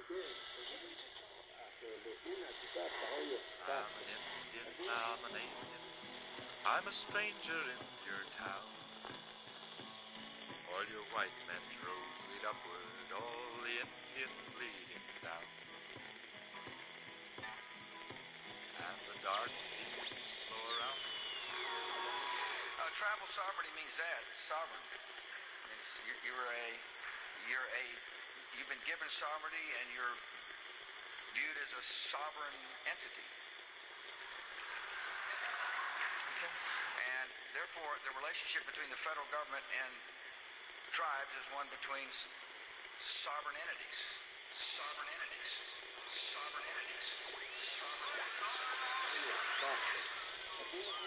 I'm an Indian, I'm an alien. I'm a stranger in your town. All your white men rose lead upward, all the Indians leading down. And the dark seas flow around. Tribal sovereignty means that. It's sovereign. You've been given sovereignty and you're viewed as a sovereign entity. Okay. And therefore, the relationship between the federal government and tribes is one between sovereign entities. Sovereign entities. Sovereign entities. Sovereign entities.